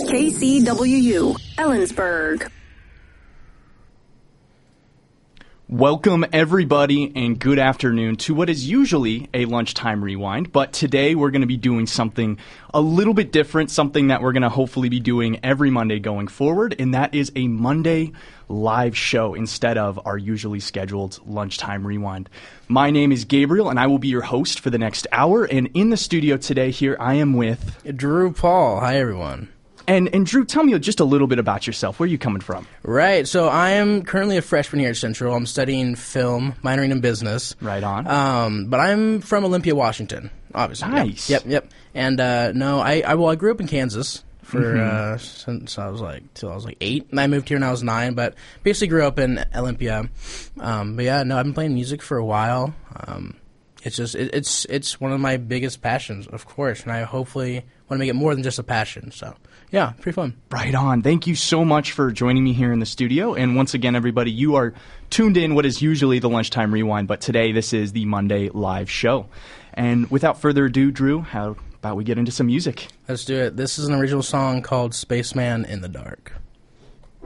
KCWU, Ellensburg. Welcome, everybody, and good afternoon to what is usually a lunchtime rewind, but today we're going to be doing something a little bit different, something that we're going to hopefully be doing every Monday going forward, and that is a Monday live show instead of our usually scheduled lunchtime rewind. My name is Gabriel, and I will be your host for the next hour, and in the studio today here I am with... Drew Paul. Hi, everyone. And Drew, tell me just a little bit about yourself. Where are you coming from? Right, so I am currently a freshman here at Central. I'm studying film, minoring in business. Right on. But I'm from Olympia, Washington, obviously. Nice. Yep. And I grew up in Kansas for since I was till I was 8, and I moved here when I was 9. But basically grew up in Olympia. But yeah, no, I've been playing music for a while. It's just it's one of my biggest passions, of course, and I hopefully want to make it more than just a passion. So. Yeah, pretty fun. Right on. Thank you so much for joining me here in the studio. And once again, everybody, you are tuned in what is usually the lunchtime rewind, but today this is the Monday live show. And without further ado, Drew, how about we get into some music? Let's do it. This is an original song called Spaceman in the Dark.